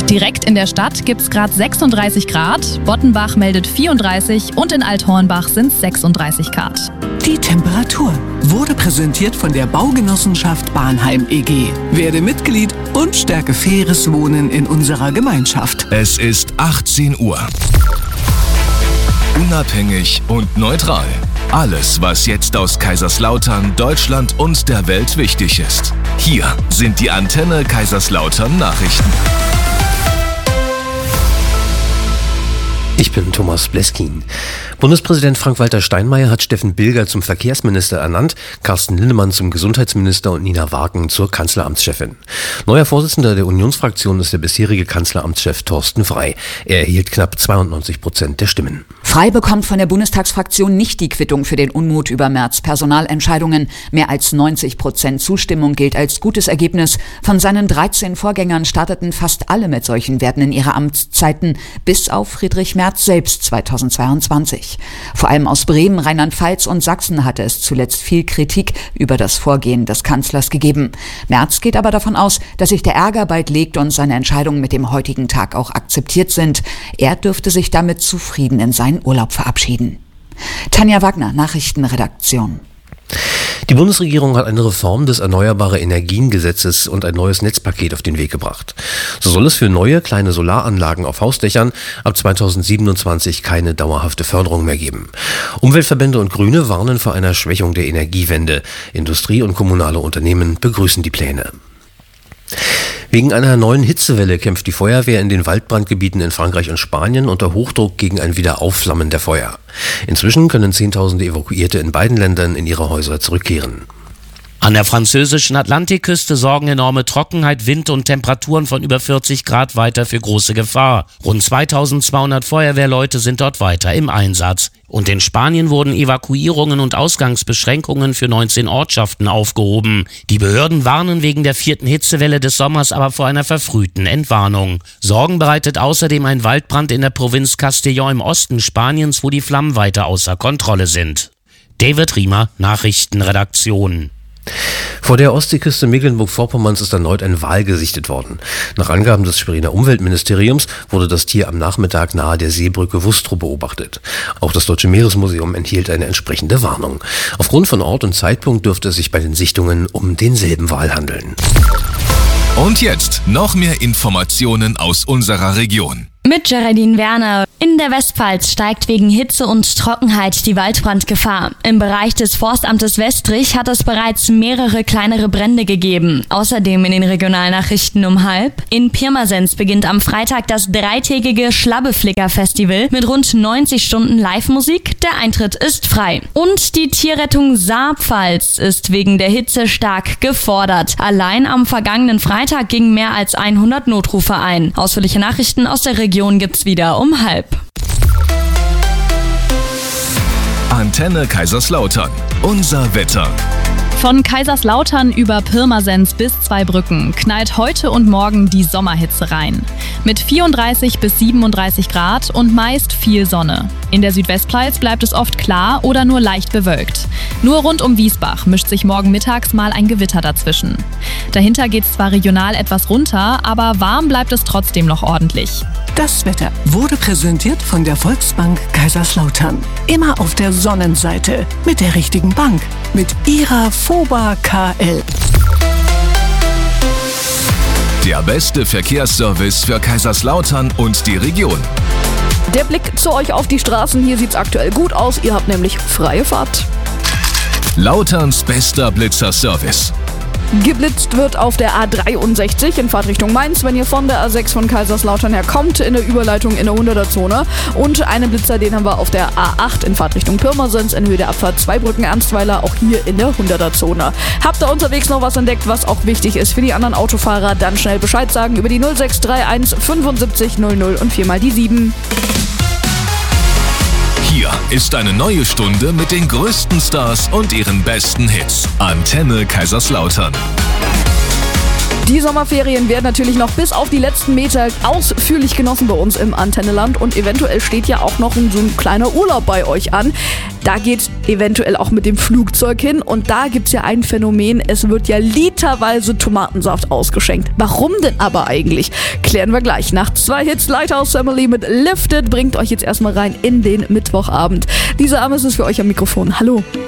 Direkt in der Stadt gibt es gerade 36 Grad, Bottenbach meldet 34 und in Althornbach sind es 36 Grad. Die Temperatur wurde präsentiert von der Baugenossenschaft Bahnheim e.G. Werde Mitglied und stärke faires Wohnen in unserer Gemeinschaft. Es ist 18 Uhr. Unabhängig und neutral. Alles, was jetzt aus Kaiserslautern, Deutschland und der Welt wichtig ist. Hier sind die Antenne Kaiserslautern Nachrichten. Ich bin Thomas Bleskin. Bundespräsident Frank-Walter Steinmeier hat Steffen Bilger zum Verkehrsminister ernannt, Carsten Linnemann zum Gesundheitsminister und Nina Wagen zur Kanzleramtschefin. Neuer Vorsitzender der Unionsfraktion ist der bisherige Kanzleramtschef Thorsten Frey. Er erhielt knapp 92% der Stimmen. Frey bekommt von der Bundestagsfraktion nicht die Quittung für den Unmut über Merz' Personalentscheidungen. Mehr als 90% Zustimmung gilt als gutes Ergebnis. Von seinen 13 Vorgängern starteten fast alle mit solchen Werten in ihre Amtszeiten, bis auf Friedrich Merz selbst 2022. Vor allem aus Bremen, Rheinland-Pfalz und Sachsen hatte es zuletzt viel Kritik über das Vorgehen des Kanzlers gegeben. Merz geht aber davon aus, dass sich der Ärger bald legt und seine Entscheidungen mit dem heutigen Tag auch akzeptiert sind. Er dürfte sich damit zufrieden in seinen Urlaub verabschieden. Tanja Wagner, Nachrichtenredaktion. Die Bundesregierung hat eine Reform des Erneuerbare-Energien-Gesetzes und ein neues Netzpaket auf den Weg gebracht. So soll es für neue kleine Solaranlagen auf Hausdächern ab 2027 keine dauerhafte Förderung mehr geben. Umweltverbände und Grüne warnen vor einer Schwächung der Energiewende. Industrie und kommunale Unternehmen begrüßen die Pläne. Wegen einer neuen Hitzewelle kämpft die Feuerwehr in den Waldbrandgebieten in Frankreich und Spanien unter Hochdruck gegen ein Wiederaufflammen der Feuer. Inzwischen können Zehntausende Evakuierte in beiden Ländern in ihre Häuser zurückkehren. An der französischen Atlantikküste sorgen enorme Trockenheit, Wind und Temperaturen von über 40 Grad weiter für große Gefahr. Rund 2200 Feuerwehrleute sind dort weiter im Einsatz. Und in Spanien wurden Evakuierungen und Ausgangsbeschränkungen für 19 Ortschaften aufgehoben. Die Behörden warnen wegen der 4. Hitzewelle des Sommers aber vor einer verfrühten Entwarnung. Sorgen bereitet außerdem ein Waldbrand in der Provinz Castellón im Osten Spaniens, wo die Flammen weiter außer Kontrolle sind. David Riemer, Nachrichtenredaktion. Vor der Ostseeküste Mecklenburg-Vorpommerns ist erneut ein Wal gesichtet worden. Nach Angaben des Schweriner Umweltministeriums wurde das Tier am Nachmittag nahe der Seebrücke Wustrow beobachtet. Auch das Deutsche Meeresmuseum enthielt eine entsprechende Warnung. Aufgrund von Ort und Zeitpunkt dürfte es sich bei den Sichtungen um denselben Wal handeln. Und jetzt noch mehr Informationen aus unserer Region. Mit Geraldine Werner. In der Westpfalz steigt wegen Hitze und Trockenheit die Waldbrandgefahr. Im Bereich des Forstamtes Westrich hat es bereits mehrere kleinere Brände gegeben. Außerdem in den Regionalnachrichten um 12:30. In Pirmasens beginnt am Freitag das 3-tägige Schlabbeflicker-Festival mit rund 90 Stunden Live-Musik. Der Eintritt ist frei. Und die Tierrettung Saarpfalz ist wegen der Hitze stark gefordert. Allein am vergangenen Freitag gingen mehr als 100 Notrufe ein. Ausführliche Nachrichten aus der Region gibt's wieder um 12:30. Antenne Kaiserslautern. Unser Wetter. Von Kaiserslautern über Pirmasens bis Zweibrücken knallt heute und morgen die Sommerhitze rein. Mit 34 bis 37 Grad und meist viel Sonne. In der Südwestpfalz bleibt es oft klar oder nur leicht bewölkt. Nur rund um Wiesbach mischt sich morgen mittags mal ein Gewitter dazwischen. Dahinter geht es zwar regional etwas runter, aber warm bleibt es trotzdem noch ordentlich. Das Wetter wurde präsentiert von der Volksbank Kaiserslautern. Immer auf der Sonnenseite mit der richtigen Bank. Mit ihrer FOBA KL. Der beste Verkehrsservice für Kaiserslautern und die Region. Der Blick zu euch auf die Straßen. Hier sieht's aktuell gut aus. Ihr habt nämlich freie Fahrt. Lauterns bester Blitzerservice. Geblitzt wird auf der A63 in Fahrtrichtung Mainz, wenn ihr von der A6 von Kaiserslautern her kommt, in der Überleitung in der 100er-Zone. Und einen Blitzer, den haben wir auf der A8 in Fahrtrichtung Pirmasens in Höhe der Abfahrt Zweibrücken-Ernstweiler, auch hier in der 100er-Zone. Habt ihr unterwegs noch was entdeckt, was auch wichtig ist für die anderen Autofahrer, dann schnell Bescheid sagen über die 0631 75 00 und 4 mal die 7. Hier ist eine neue Stunde mit den größten Stars und ihren besten Hits. Antenne Kaiserslautern. Die Sommerferien werden natürlich noch bis auf die letzten Meter ausführlich genossen bei uns im Antenneland und eventuell steht ja auch noch so ein kleiner Urlaub bei euch an. Da geht's eventuell auch mit dem Flugzeug hin und da gibt's ja ein Phänomen, es wird ja literweise Tomatensaft ausgeschenkt. Warum denn aber eigentlich? Klären wir gleich. Nach 2 Hits Lighthouse Family mit Lifted bringt euch jetzt erstmal rein in den Mittwochabend. Dieser Abend ist für euch am Mikrofon. Hallo.